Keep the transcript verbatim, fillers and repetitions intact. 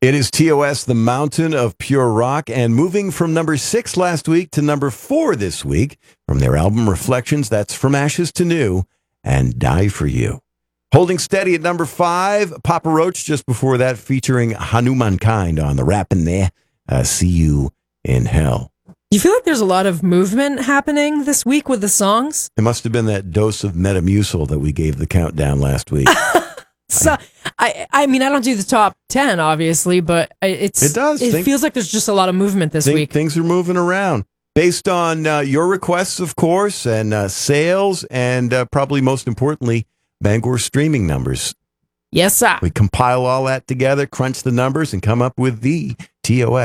It is T O S, The Mountain of Pure Rock, and moving from number six last week to number four this week from their album Reflections, that's From Ashes to New, and Die For You. Holding steady at number five, Papa Roach, just before that, featuring Hanumankind on the Rappin' There, uh, See You in Hell. You feel like there's a lot of movement happening this week with the songs? It must have been that dose of Metamucil that we gave the countdown last week. So, I I mean, I don't do the top ten, obviously, but it's It does. It Think, feels like there's just a lot of movement this think week. Things are moving around. Based on uh, your requests, of course, and uh, sales, and uh, probably most importantly, Bangor streaming numbers. Yes, sir. We compile all that together, crunch the numbers, and come up with the T O S.